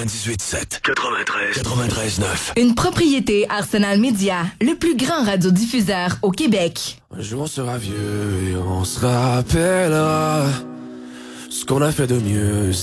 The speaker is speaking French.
98.7, 93.9. Une propriété Arsenal Media, le plus grand radiodiffuseur au Québec. Un jour on sera vieux et on se rappellera ce qu'on a fait de mieux.